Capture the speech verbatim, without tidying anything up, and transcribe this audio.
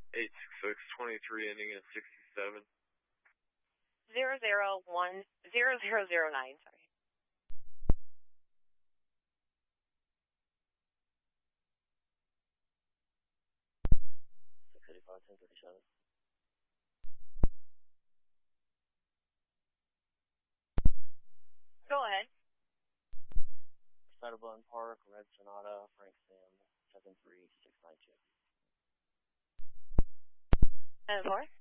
eight six six, twenty-three, ending in sixty-seven. Zero zero one zero zero zero nine. Sorry. six eighty-five, ten thirty-seven. Go ahead. Meadowbun Park, Red Sonata, Frank Sam, seven three six nine two. And four.